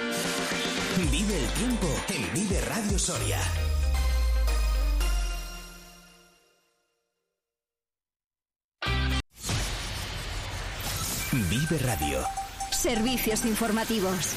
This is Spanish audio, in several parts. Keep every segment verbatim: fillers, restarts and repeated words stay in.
Vive el tiempo en Vive Radio Soria. Vive Radio. Servicios informativos.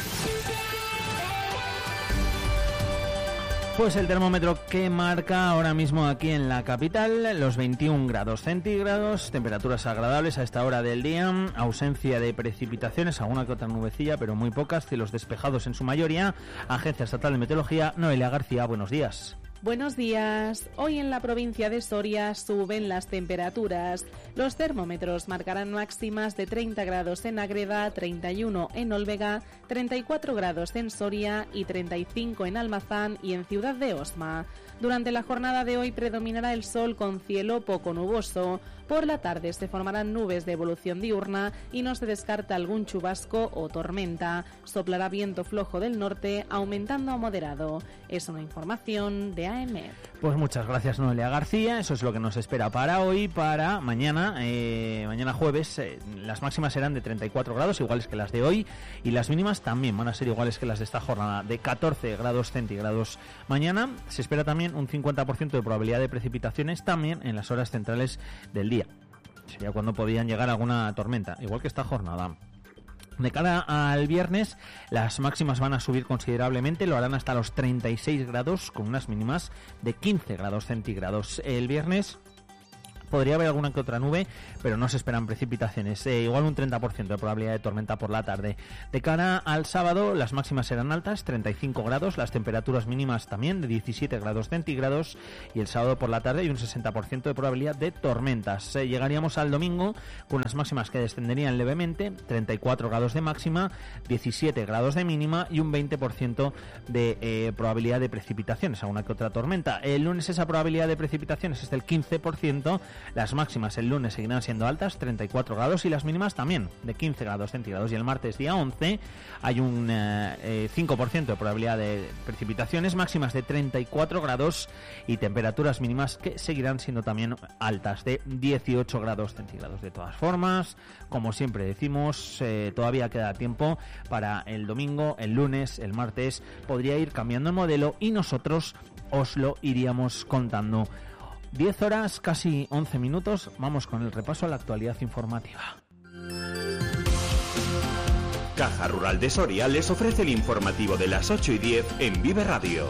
Pues el termómetro que marca ahora mismo aquí en la capital los veintiún grados centígrados, temperaturas agradables a esta hora del día, ausencia de precipitaciones, alguna que otra nubecilla, pero muy pocas, cielos despejados en su mayoría. Agencia Estatal de Meteorología, Noelia García, buenos días. Buenos días. Hoy en la provincia de Soria suben las temperaturas. Los termómetros marcarán máximas de treinta grados en Ágreda, treinta y uno en Olvega, treinta y cuatro grados en Soria y treinta y cinco en Almazán y en Ciudad de Osma. Durante la jornada de hoy predominará el sol con cielo poco nuboso. Por la tarde se formarán nubes de evolución diurna y no se descarta algún chubasco o tormenta. Soplará viento flojo del norte, aumentando a moderado. Es una información de A M. Pues muchas gracias, Noelia García. Eso es lo que nos espera para hoy. Para mañana, eh, mañana jueves, eh, las máximas serán de treinta y cuatro grados, iguales que las de hoy, y las mínimas también van a ser iguales que las de esta jornada, de catorce grados centígrados. Mañana se espera también un cincuenta por ciento de probabilidad de precipitaciones, también en las horas centrales del día. Sería cuando podían llegar alguna tormenta, igual que esta jornada. De cara al viernes, las máximas van a subir considerablemente, lo harán hasta los treinta y seis grados, con unas mínimas de quince grados centígrados. El viernes podría haber alguna que otra nube, pero no se esperan precipitaciones. Eh, igual un treinta por ciento de probabilidad de tormenta por la tarde. De cara al sábado, las máximas serán altas, treinta y cinco grados, las temperaturas mínimas también de diecisiete grados centígrados, y el sábado por la tarde hay un sesenta por ciento de probabilidad de tormentas. Eh, llegaríamos al domingo con unas máximas que descenderían levemente, treinta y cuatro grados de máxima, diecisiete grados de mínima y un veinte por ciento de eh, probabilidad de precipitaciones, alguna que otra tormenta. El lunes esa probabilidad de precipitaciones es del quince por ciento. Las máximas el lunes seguirán siendo altas, treinta y cuatro grados, y las mínimas también de quince grados centígrados. Y el martes, día once, hay un eh, cinco por ciento de probabilidad de precipitaciones, máximas de treinta y cuatro grados y temperaturas mínimas que seguirán siendo también altas, de dieciocho grados centígrados. De todas formas, como siempre decimos, eh, todavía queda tiempo para el domingo, el lunes, el martes. Podría ir cambiando el modelo y nosotros os lo iríamos contando. diez horas, casi once minutos, vamos con el repaso a la actualidad informativa. Caja Rural de Soria les ofrece el informativo de las ocho y diez en Vive Radio.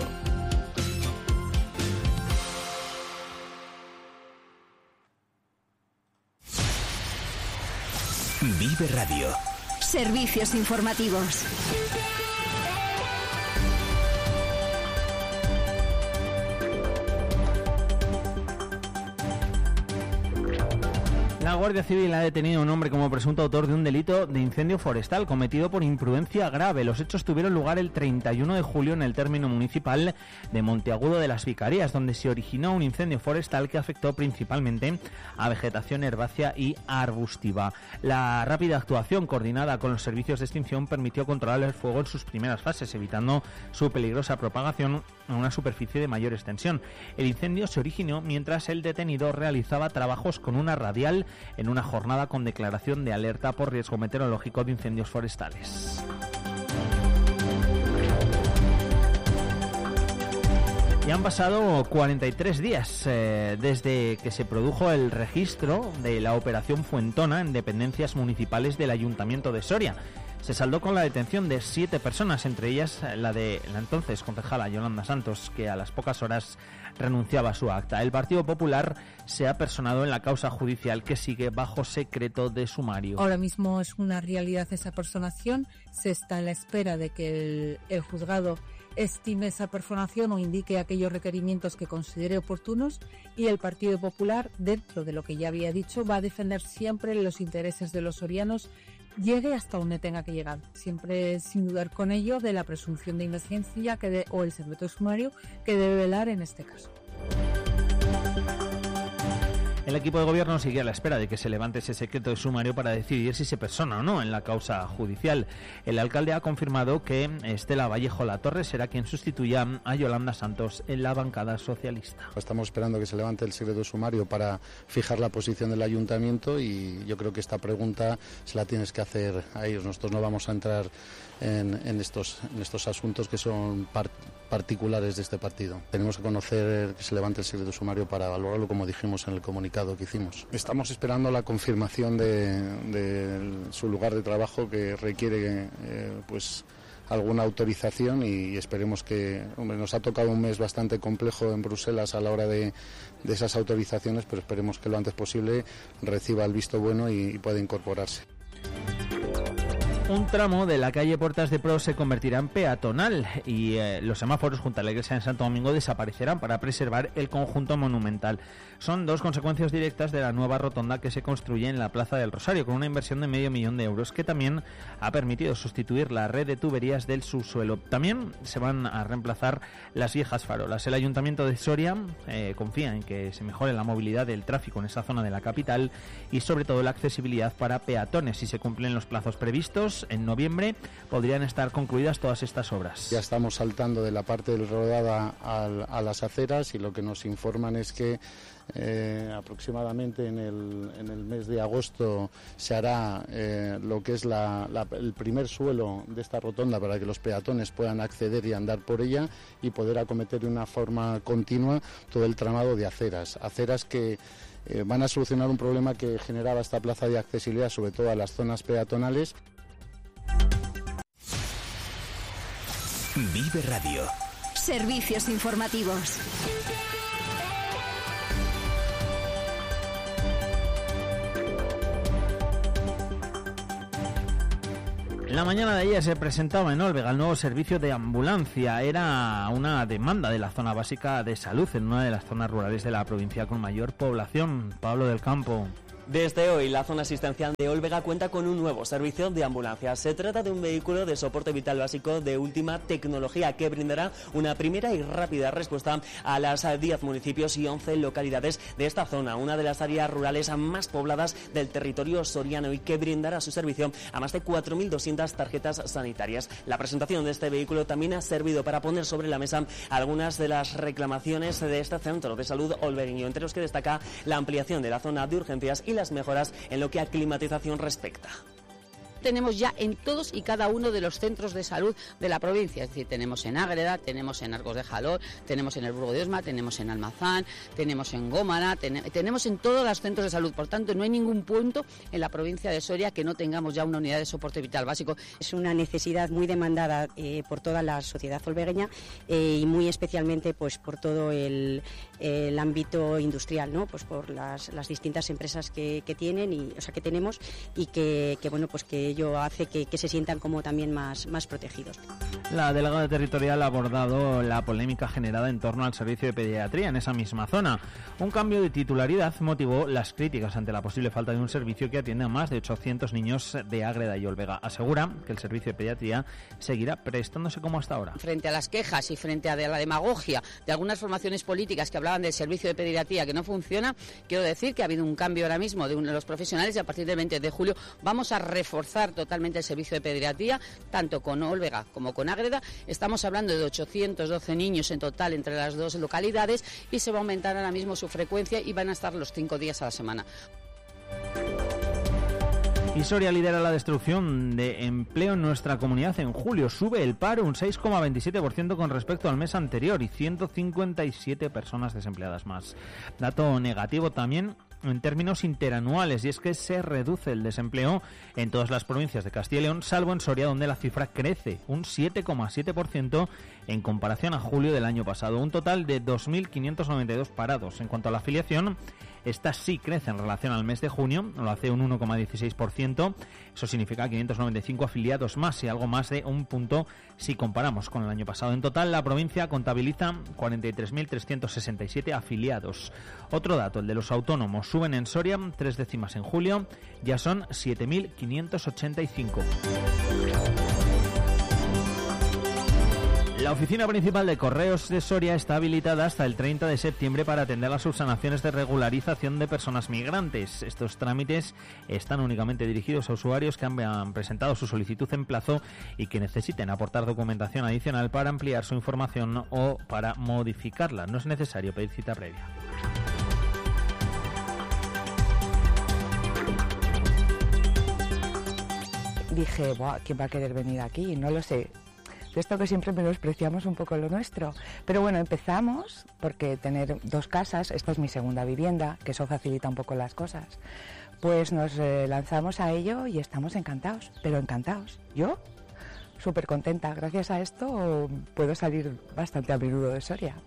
Vive Radio. Servicios informativos. La Guardia Civil ha detenido a un hombre como presunto autor de un delito de incendio forestal cometido por imprudencia grave. Los hechos tuvieron lugar el treinta y uno de julio en el término municipal de Monteagudo de las Vicarías, donde se originó un incendio forestal que afectó principalmente a vegetación herbácea y arbustiva. La rápida actuación coordinada con los servicios de extinción permitió controlar el fuego en sus primeras fases, evitando su peligrosa propagación a una superficie de mayor extensión. El incendio se originó mientras el detenido realizaba trabajos con una radial en una jornada con declaración de alerta por riesgo meteorológico de incendios forestales. Y han pasado cuarenta y tres días eh, desde que se produjo el registro de la operación Fuentona en dependencias municipales del Ayuntamiento de Soria. Se saldó con la detención de siete personas, entre ellas la de la entonces concejala Yolanda Santos, que a las pocas horas renunciaba a su acta. El Partido Popular se ha personado en la causa judicial que sigue bajo secreto de sumario. Ahora mismo es una realidad esa personación. Se está a la espera de que el, el juzgado estime esa personación o indique aquellos requerimientos que considere oportunos, y el Partido Popular, dentro de lo que ya había dicho, va a defender siempre los intereses de los sorianos, llegue hasta donde tenga que llegar, siempre sin dudar con ello de la presunción de inocencia que de, o el secreto de sumario que debe velar en este caso. El equipo de gobierno sigue a la espera de que se levante ese secreto de sumario para decidir si se persona o no en la causa judicial. El alcalde ha confirmado que Estela Vallejo Latorre será quien sustituya a Yolanda Santos en la bancada socialista. Estamos esperando que se levante el secreto de sumario para fijar la posición del ayuntamiento y yo creo que esta pregunta se la tienes que hacer a ellos. Nosotros no vamos a entrar en, en, estos, en estos asuntos que son par, particulares de este partido. Tenemos que conocer que se levante el secreto de sumario para valorarlo, como dijimos en el comunicado que hicimos. Estamos esperando la confirmación de, de su lugar de trabajo, que requiere eh, pues alguna autorización, y esperemos que, hombre, nos ha tocado un mes bastante complejo en Bruselas a la hora de, de esas autorizaciones, pero esperemos que lo antes posible reciba el visto bueno y, y pueda incorporarse. Un tramo de la calle Puertas de Pro se convertirá en peatonal y eh, los semáforos junto a la iglesia de Santo Domingo desaparecerán para preservar el conjunto monumental. Son dos consecuencias directas de la nueva rotonda que se construye en la Plaza del Rosario, con una inversión de medio millón de euros que también ha permitido sustituir la red de tuberías del subsuelo. También se van a reemplazar las viejas farolas. El Ayuntamiento de Soria eh, confía en que se mejore la movilidad del tráfico en esa zona de la capital y sobre todo la accesibilidad para peatones. Si se cumplen los plazos previstos, en noviembre podrían estar concluidas todas estas obras. Ya estamos saltando de la parte del rodada a, a las aceras, y lo que nos informan es que eh, aproximadamente en el, en el mes de agosto se hará eh, lo que es la, la, el primer suelo de esta rotonda para que los peatones puedan acceder y andar por ella y poder acometer de una forma continua todo el tramado de aceras. Aceras que eh, van a solucionar un problema que generaba esta plaza de accesibilidad, sobre todo a las zonas peatonales. Vive Radio. Servicios informativos. La mañana de ayer se presentaba en Olvega el nuevo servicio de ambulancia. Era una demanda de la zona básica de salud en una de las zonas rurales de la provincia con mayor población. Pablo del Campo. Desde hoy, la zona asistencial de Olvega cuenta con un nuevo servicio de ambulancia. Se trata de un vehículo de soporte vital básico de última tecnología que brindará una primera y rápida respuesta a las diez municipios y once localidades de esta zona, una de las áreas rurales más pobladas del territorio soriano, y que brindará su servicio a más de cuatro mil doscientas tarjetas sanitarias. La presentación de este vehículo también ha servido para poner sobre la mesa algunas de las reclamaciones de este centro de salud olvegueño, entre los que destaca la ampliación de la zona de urgencias y las mejoras en lo que a climatización respecta. Tenemos ya en todos y cada uno de los centros de salud de la provincia, es decir, tenemos en Ágreda, tenemos en Arcos de Jalón, tenemos en el Burgo de Osma, tenemos en Almazán, tenemos en Gómara, ten, tenemos en todos los centros de salud. Por tanto, no hay ningún punto en la provincia de Soria que no tengamos ya una unidad de soporte vital básico. Es una necesidad muy demandada eh, por toda la sociedad olvegueña eh, y muy especialmente pues por todo el, el ámbito industrial, ¿no? Pues por las, las distintas empresas que, que tienen y o sea que tenemos y que, que bueno pues que ello hace que, que se sientan como también más, más protegidos. La delegada territorial ha abordado la polémica generada en torno al servicio de pediatría en esa misma zona. Un cambio de titularidad motivó las críticas ante la posible falta de un servicio que atiende a más de ochocientos niños de Ágreda y Olvega. Asegura que el servicio de pediatría seguirá prestándose como hasta ahora. Frente a las quejas y frente a la demagogia de algunas formaciones políticas que hablaban del servicio de pediatría que no funciona, quiero decir que ha habido un cambio ahora mismo de uno de los profesionales y a partir del veinte de julio vamos a reforzar totalmente el servicio de pediatría, tanto con Olvega como con Ágreda. Estamos hablando de ochocientos doce niños en total entre las dos localidades y se va a aumentar ahora mismo su frecuencia y van a estar los cinco días a la semana. Y Soria lidera la destrucción de empleo en nuestra comunidad. En julio sube el paro un seis coma veintisiete por ciento con respecto al mes anterior y ciento cincuenta y siete personas desempleadas más. Dato negativo también en términos interanuales, y es que se reduce el desempleo en todas las provincias de Castilla y León, salvo en Soria, donde la cifra crece un siete coma siete por ciento en comparación a julio del año pasado. Un total de dos mil quinientos noventa y dos parados. En cuanto a la afiliación, esta sí crece en relación al mes de junio, lo hace un uno coma dieciséis por ciento. Eso significa quinientos noventa y cinco afiliados más y algo más de un punto si comparamos con el año pasado. En total, la provincia contabiliza cuarenta y tres mil trescientos sesenta y siete afiliados. Otro dato, el de los autónomos. Suben en Soria tres décimas en julio, ya son siete mil quinientos ochenta y cinco. La oficina principal de Correos de Soria está habilitada hasta el treinta de septiembre para atender las subsanaciones de regularización de personas migrantes. Estos trámites están únicamente dirigidos a usuarios que han presentado su solicitud en plazo y que necesiten aportar documentación adicional para ampliar su información o para modificarla. No es necesario pedir cita previa. Dije, buah, ¿quién va a querer venir aquí? No lo sé. De esto que siempre menospreciamos un poco lo nuestro. Pero bueno, empezamos porque tener dos casas, esta es mi segunda vivienda, que eso facilita un poco las cosas. Pues nos eh, lanzamos a ello y estamos encantados, pero encantados. Yo, súper contenta. Gracias a esto puedo salir bastante a menudo de Soria.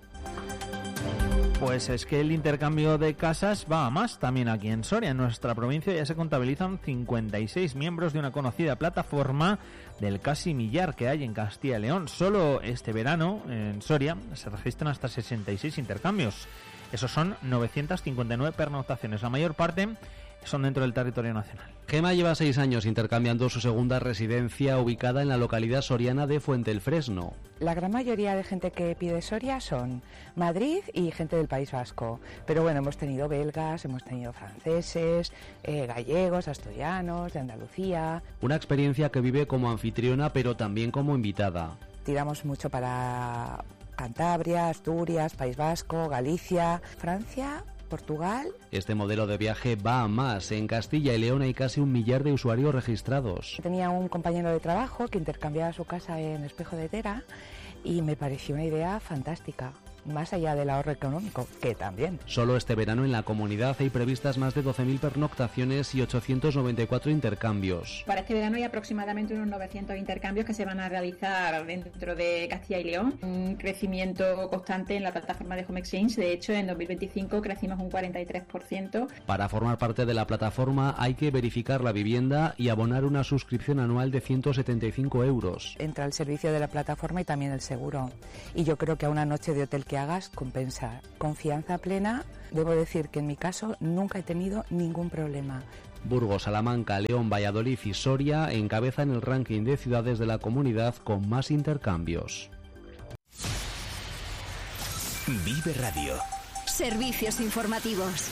Pues es que el intercambio de casas va a más también aquí en Soria. En nuestra provincia ya se contabilizan cincuenta y seis miembros de una conocida plataforma del casi millar que hay en Castilla y León. Solo este verano en Soria se registran hasta sesenta y seis intercambios. Esos son novecientas cincuenta y nueve pernoctaciones. La mayor parte son dentro del territorio nacional. Gema lleva seis años intercambiando su segunda residencia ubicada en la localidad soriana de Fuente el Fresno. La gran mayoría de gente que pide Soria son Madrid y gente del País Vasco. Pero bueno, hemos tenido belgas, hemos tenido franceses, eh, gallegos, asturianos, de Andalucía. Una experiencia que vive como anfitriona pero también como invitada. Tiramos mucho para Cantabria, Asturias, País Vasco, Galicia, Francia, Portugal. Este modelo de viaje va a más. En Castilla y León hay casi un millar de usuarios registrados. Tenía un compañero de trabajo que intercambiaba su casa en Espejo de Tera y me pareció una idea fantástica, más allá del ahorro económico, que también. Solo este verano en la comunidad hay previstas más de doce mil pernoctaciones y ochocientos noventa y cuatro intercambios. Para este verano hay aproximadamente unos novecientos intercambios que se van a realizar dentro de Castilla y León. Un crecimiento constante en la plataforma de Home Exchange. De hecho, en dos mil veinticinco crecimos un cuarenta y tres por ciento. Para formar parte de la plataforma hay que verificar la vivienda y abonar una suscripción anual de ciento setenta y cinco euros. Entra el servicio de la plataforma y también el seguro. Y yo creo que a una noche de hotel que hagas compensa. Confianza plena. Debo decir que en mi caso nunca he tenido ningún problema. Burgos, Salamanca, León, Valladolid y Soria encabezan el ranking de ciudades de la comunidad con más intercambios. Vive Radio. Servicios informativos.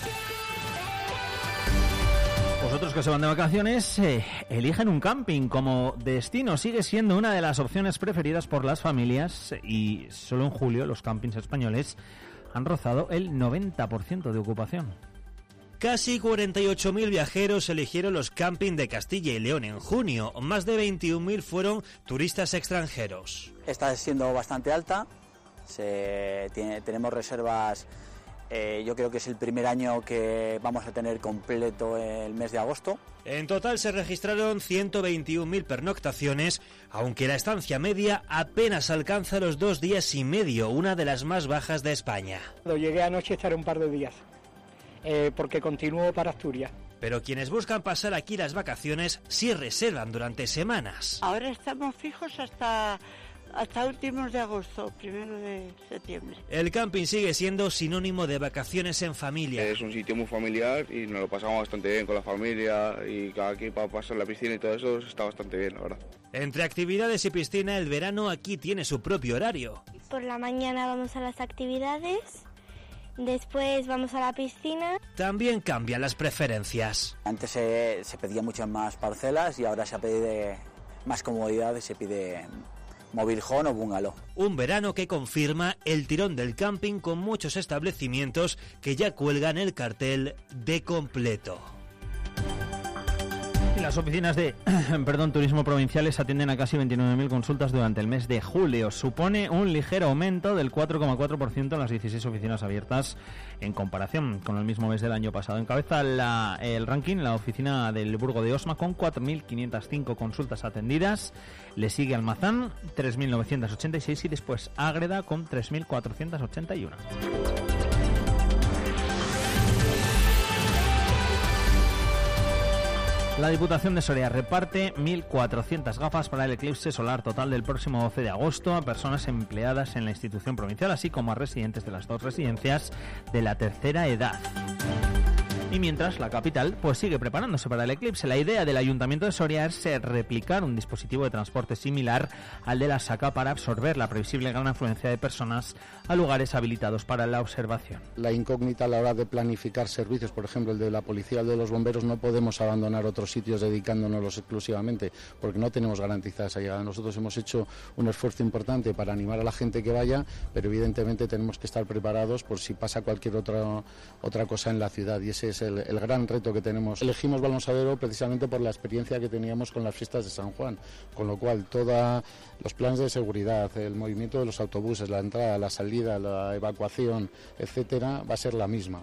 Vosotros que se van de vacaciones, eh, eligen un camping como destino. Sigue siendo una de las opciones preferidas por las familias y solo en julio los campings españoles han rozado el noventa por ciento de ocupación. Casi cuarenta y ocho mil viajeros eligieron los campings de Castilla y León en junio. Más de veintiún mil fueron turistas extranjeros. Está siendo bastante alta. Se, tiene, tenemos reservas. Eh, yo creo que es el primer año que vamos a tener completo el mes de agosto. En total se registraron ciento veintiún mil pernoctaciones, aunque la estancia media apenas alcanza los dos días y medio, una de las más bajas de España. Llegué anoche a estar un par de días, eh, porque continúo para Asturias. Pero quienes buscan pasar aquí las vacaciones sí reservan durante semanas. Ahora estamos fijos hasta... hasta últimos de agosto, primero de septiembre. El camping sigue siendo sinónimo de vacaciones en familia. Es un sitio muy familiar y nos lo pasamos bastante bien con la familia y aquí para pasar la piscina y todo eso está bastante bien, la verdad. Entre actividades y piscina, el verano aquí tiene su propio horario. Por la mañana vamos a las actividades, después vamos a la piscina. También cambian las preferencias. Antes se, se pedían muchas más parcelas y ahora se pide más comodidad y se pide móvil home o bungalow. Un verano que confirma el tirón del camping con muchos establecimientos que ya cuelgan el cartel de completo. Las oficinas de perdón, turismo provinciales atienden a casi veintinueve mil consultas durante el mes de julio. Supone un ligero aumento del cuatro coma cuatro por ciento en las dieciséis oficinas abiertas en comparación con el mismo mes del año pasado. Encabeza la, el ranking la oficina del Burgo de Osma con cuatro mil quinientas cinco consultas atendidas. Le sigue Almazán, tres mil novecientos ochenta y seis y después Ágreda con tres mil cuatrocientos ochenta y uno. La Diputación de Soria reparte mil cuatrocientas gafas para el eclipse solar total del próximo doce de agosto a personas empleadas en la institución provincial, así como a residentes de las dos residencias de la tercera edad. Y mientras, la capital pues sigue preparándose para el eclipse. La idea del Ayuntamiento de Soria es replicar un dispositivo de transporte similar al de la SACA para absorber la previsible gran afluencia de personas a lugares habilitados para la observación. La incógnita a la hora de planificar servicios, por ejemplo el de la policía, el de los bomberos, no podemos abandonar otros sitios dedicándonos exclusivamente porque no tenemos garantizada esa llegada. Nosotros hemos hecho un esfuerzo importante para animar a la gente que vaya, pero evidentemente tenemos que estar preparados por si pasa cualquier otra, otra cosa en la ciudad, y ese es el, el gran reto que tenemos. Elegimos Balonsadero precisamente por la experiencia que teníamos con las fiestas de San Juan, con lo cual todos los planes de seguridad, el movimiento de los autobuses, la entrada, la salida, la evacuación, etcétera, va a ser la misma.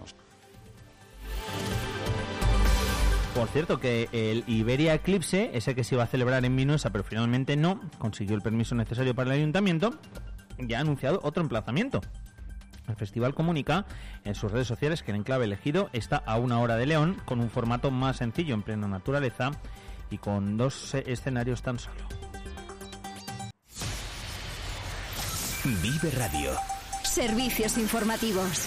Por cierto, que el Iberia Eclipse, ese que se iba a celebrar en Vinosa, pero finalmente no consiguió el permiso necesario para el ayuntamiento, ya ha anunciado otro emplazamiento. El festival comunica en sus redes sociales que el enclave elegido está a una hora de León, con un formato más sencillo, en plena naturaleza y con dos escenarios tan solo. Vive Radio. Servicios informativos.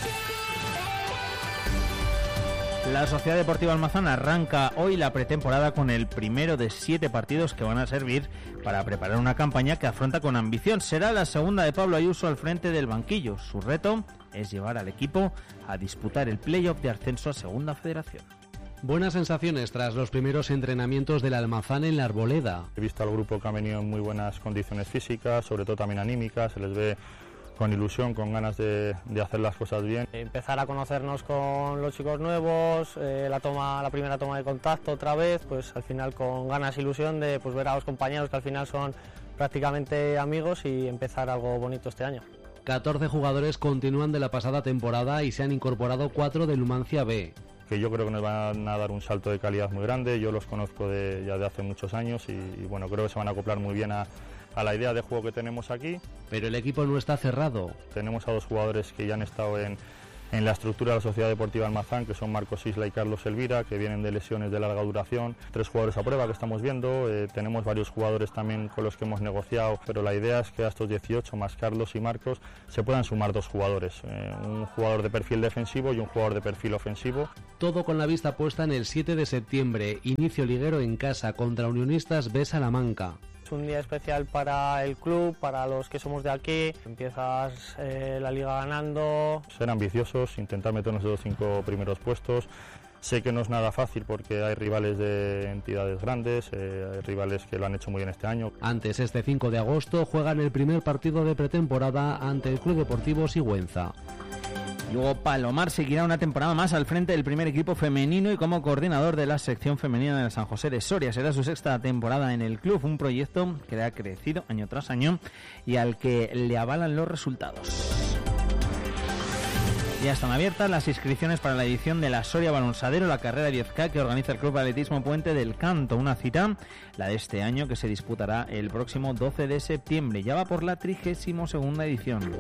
La Sociedad Deportiva Almazán arranca hoy la pretemporada con el primero de siete partidos que van a servir para preparar una campaña que afronta con ambición. Será la segunda de Pablo Ayuso al frente del banquillo. Su reto es llevar al equipo a disputar el play-off de ascenso a Segunda Federación. Buenas sensaciones tras los primeros entrenamientos del Almazán en la Arboleda. He visto al grupo que ha venido en muy buenas condiciones físicas, sobre todo también anímicas, se les ve con ilusión, con ganas de, de hacer las cosas bien. Empezar a conocernos con los chicos nuevos, eh, la toma, la primera toma de contacto otra vez, pues al final con ganas e ilusión de pues, ver a los compañeros que al final son prácticamente amigos y empezar algo bonito este año. catorce jugadores continúan de la pasada temporada y se han incorporado cuatro del Numancia B. Que yo creo que nos van a dar un salto de calidad muy grande, yo los conozco de, ya de hace muchos años y, y bueno, creo que se van a acoplar muy bien a, a la idea de juego que tenemos aquí. Pero el equipo no está cerrado. Tenemos a dos jugadores que ya han estado en, en la estructura de la Sociedad Deportiva Almazán, que son Marcos Isla y Carlos Elvira, que vienen de lesiones de larga duración. Tres jugadores a prueba que estamos viendo, eh, tenemos varios jugadores también con los que hemos negociado, pero la idea es que a estos dieciocho, más Carlos y Marcos, se puedan sumar dos jugadores, eh, un jugador de perfil defensivo y un jugador de perfil ofensivo. Todo con la vista puesta en el siete de septiembre, inicio liguero en casa contra Unionistas B Salamanca. Es un día especial para el club, para los que somos de aquí. Empiezas eh, la liga ganando. Ser ambiciosos, intentar meternos en los cinco primeros puestos. Sé que no es nada fácil porque hay rivales de entidades grandes, eh, hay rivales que lo han hecho muy bien este año. Antes, este cinco de agosto, juegan el primer partido de pretemporada ante el Club Deportivo Sigüenza. Luego Palomar seguirá una temporada más al frente del primer equipo femenino y como coordinador de la sección femenina de San José de Soria. Será su sexta temporada en el club, un proyecto que ha crecido año tras año y al que le avalan los resultados. Ya están abiertas las inscripciones para la edición de la Soria Balonsadero, la carrera diez K que organiza el Club Atletismo Puente del Canto. Una cita, la de este año, que se disputará el próximo doce de septiembre. Ya va por la trigésima segunda edición.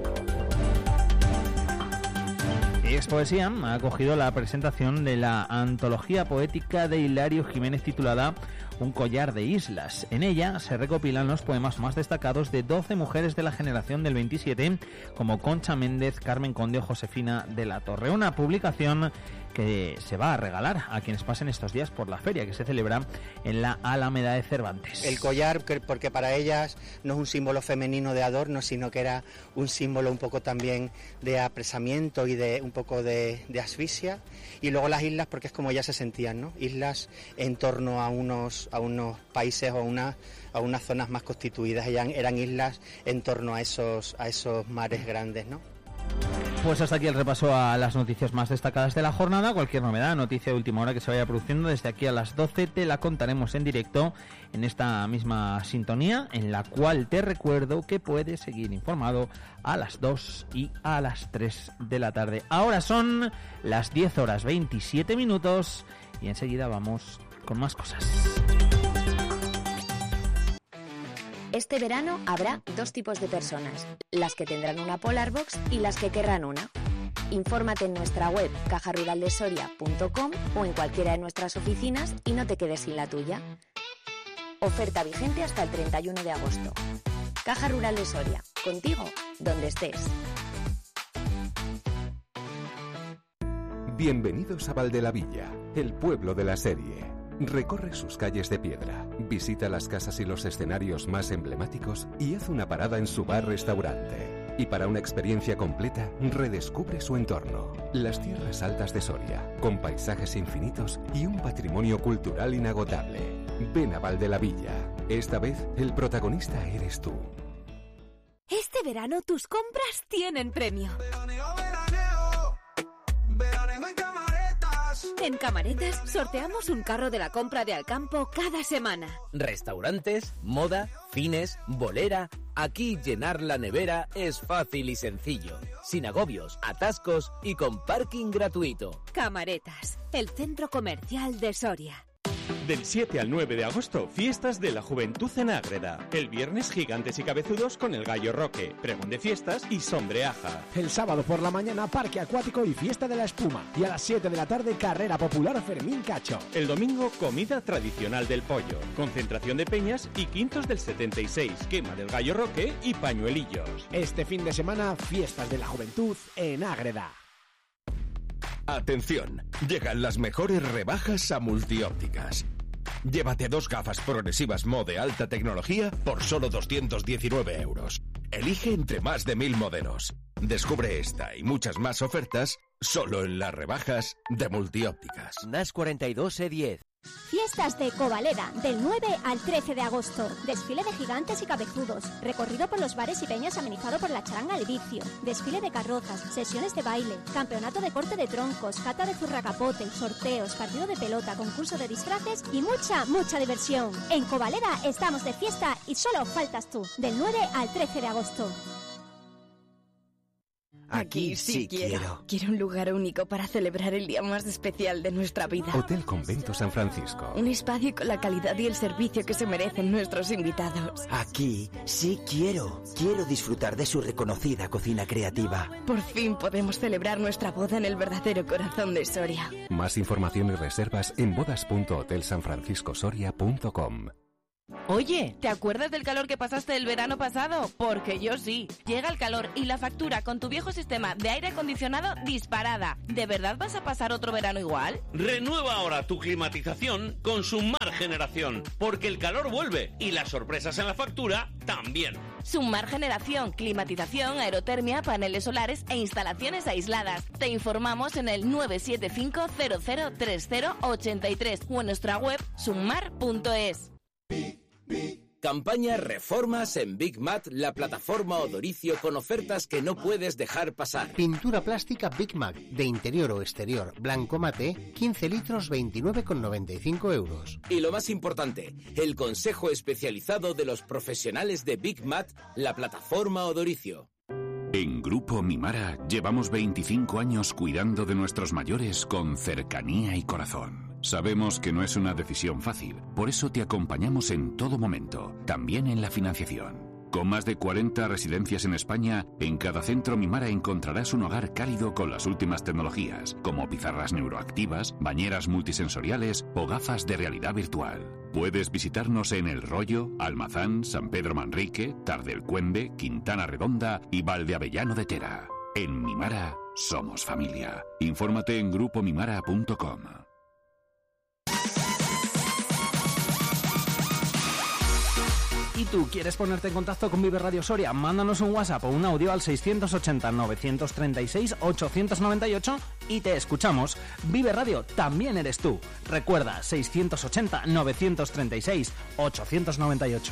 Expoesía ha acogido la presentación de la antología poética de Hilario Jiménez titulada Un collar de islas. En ella se recopilan los poemas más destacados de doce mujeres de la generación del veintisiete, como Concha Méndez, Carmen Conde o Josefina de la Torre. Una publicación que se va a regalar a quienes pasen estos días por la feria que se celebra en la Alameda de Cervantes. El collar, porque para ellas no es un símbolo femenino de adorno, sino que era un símbolo un poco también de apresamiento y de un poco de, de asfixia. Y luego las islas, porque es como ellas se sentían, ¿no? Islas en torno a unos, a unos países o una, a unas zonas más constituidas. Eran, eran islas en torno a esos, a esos mares grandes, ¿no? Pues hasta aquí el repaso a las noticias más destacadas de la jornada. Cualquier novedad, noticia de última hora que se vaya produciendo desde aquí a las doce te la contaremos en directo en esta misma sintonía, en la cual te recuerdo que puedes seguir informado a las dos y a las tres de la tarde. Ahora son las diez horas veintisiete minutos y enseguida vamos con más cosas. Este verano habrá dos tipos de personas, las que tendrán una Polarbox y las que querrán una. Infórmate en nuestra web caja rural de soria punto com o en cualquiera de nuestras oficinas y no te quedes sin la tuya. Oferta vigente hasta el treinta y uno de agosto. Caja Rural de Soria, contigo donde estés. Bienvenidos a Valdelavilla, el pueblo de la serie. Recorre sus calles de piedra, visita las casas y los escenarios más emblemáticos y haz una parada en su bar-restaurante. Y para una experiencia completa, redescubre su entorno. Las tierras altas de Soria, con paisajes infinitos y un patrimonio cultural inagotable. Ven a Valdelavilla. Esta vez, el protagonista eres tú. Este verano tus compras tienen premio. En Camaretas sorteamos un carro de la compra de Alcampo cada semana. Restaurantes, moda, cines, bolera. Aquí llenar la nevera es fácil y sencillo, sin agobios, atascos y con parking gratuito. Camaretas, el centro comercial de Soria. Del siete al nueve de agosto, fiestas de la juventud en Ágreda. El viernes, gigantes y cabezudos con el Gallo Roque, pregón de fiestas y sombreaja. El sábado por la mañana, parque acuático y fiesta de la espuma. Y a las siete de la tarde, carrera popular Fermín Cacho. El domingo, comida tradicional del pollo, concentración de peñas y quintos del setenta y seis, quema del Gallo Roque y pañuelillos. Este fin de semana, fiestas de la juventud en Ágreda. Atención, llegan las mejores rebajas a Multiópticas. Llévate dos gafas progresivas Mo de alta tecnología por solo doscientos diecinueve euros. Elige entre más de mil modelos. Descubre esta y muchas más ofertas solo en las rebajas de Multiópticas. N A S cuarenta y dos E diez. Fiestas de Ecovalera, del nueve al trece de agosto. Desfile de gigantes y cabezudos. Recorrido por los bares y peñas amenizado por la charanga al vicio. Desfile de carrozas, sesiones de baile, campeonato de corte de troncos, cata de zurracapote, sorteos, partido de pelota, concurso de disfraces y mucha, mucha diversión. En Ecovalera estamos de fiesta y solo faltas tú. Del nueve al trece de agosto. Aquí sí quiero. Quiero un lugar único para celebrar el día más especial de nuestra vida. Hotel Convento San Francisco. Un espacio con la calidad y el servicio que se merecen nuestros invitados. Aquí sí quiero. Quiero disfrutar de su reconocida cocina creativa. Por fin podemos celebrar nuestra boda en el verdadero corazón de Soria. Más información y reservas en bodas punto hotel san francisco soria punto com. Oye, ¿te acuerdas del calor que pasaste el verano pasado? Porque yo sí. Llega el calor y la factura con tu viejo sistema de aire acondicionado disparada. ¿De verdad vas a pasar otro verano igual? Renueva ahora tu climatización con Summar Generación, porque el calor vuelve y las sorpresas en la factura también. Summar Generación, climatización, aerotermia, paneles solares e instalaciones aisladas. Te informamos en el nueve siete cinco cero cero tres cero ocho tres o en nuestra web summar punto es. Campaña Reformas en Big Mat, la plataforma Odoricio con ofertas que no puedes dejar pasar. Pintura plástica Big Mat, de interior o exterior, blanco mate, quince litros, veintinueve con noventa y cinco euros. Y lo más importante, el consejo especializado de los profesionales de Big Mat, la plataforma Odoricio. En Grupo Mimara llevamos veinticinco años cuidando de nuestros mayores con cercanía y corazón. Sabemos que no es una decisión fácil, por eso te acompañamos en todo momento, también en la financiación. Con más de cuarenta residencias en España, en cada centro Mimara encontrarás un hogar cálido con las últimas tecnologías, como pizarras neuroactivas, bañeras multisensoriales o gafas de realidad virtual. Puedes visitarnos en El Rollo, Almazán, San Pedro Manrique, Tardelcuende, Quintana Redonda y Valdeavellano de Tera. En Mimara somos familia. Infórmate en grupo mimara punto com. ¿Y tú quieres ponerte en contacto con Vive Radio Soria? Mándanos un WhatsApp o un audio al seiscientos ochenta, novecientos treinta y seis, ochocientos noventa y ocho y te escuchamos. Vive Radio también eres tú. Recuerda, seiscientos ochenta, novecientos treinta y seis, ochocientos noventa y ocho.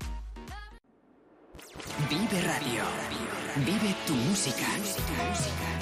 Vive Radio. Vive tu música. Tu música.